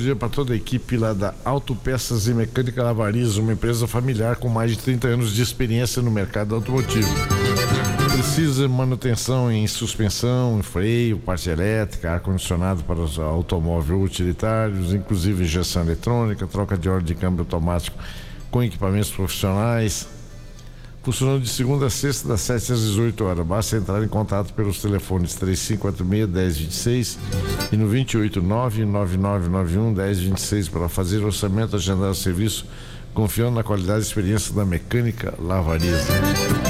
dia para toda a equipe lá da Autopeças e Mecânica Lavariza, uma empresa familiar com mais de 30 anos de experiência no mercado automotivo. Precisa de manutenção em suspensão, em freio, parte elétrica, ar-condicionado para os automóveis utilitários, inclusive injeção eletrônica, troca de óleo de câmbio automático com equipamentos profissionais. Funcionando de segunda a sexta, das 7 às 18 horas. Basta entrar em contato pelos telefones 3546-1026 e no 289-9991-1026 para fazer orçamento, agendar o serviço, confiando na qualidade e experiência da Mecânica Lavariza.